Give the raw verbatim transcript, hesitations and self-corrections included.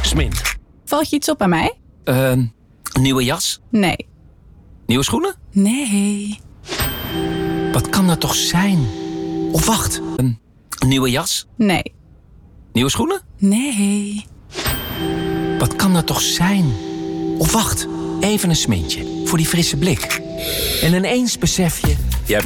Jasmin. Valt je iets op aan mij? Uh, een nieuwe jas? Nee. Nieuwe schoenen? Nee. Wat kan dat toch zijn? Of wacht, een, een nieuwe jas? Nee. Nieuwe schoenen? Nee. Wat kan dat toch zijn? Of wacht, even een smintje voor die frisse blik. En ineens besef je